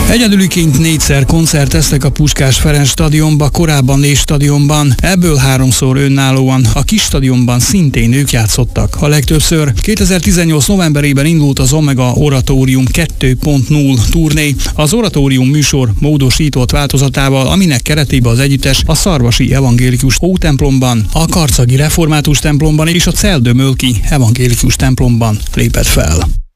Egyedüliként 4-szer koncerteztek a Puskás Ferenc stadionba, korábban 4 stadionban, ebből 3-szor önállóan. A kis stadionban szintén ők játszottak a legtöbbször. 2018 novemberében indult az Omega Oratórium 2.0 turné. Az Oratórium műsor módosított változatával, aminek keretében az együttes a Szarvasi Evangélikus Ótemplomban, a Karcagi Református templomban és a Celdömölki Evangélikus templomban lépett fel.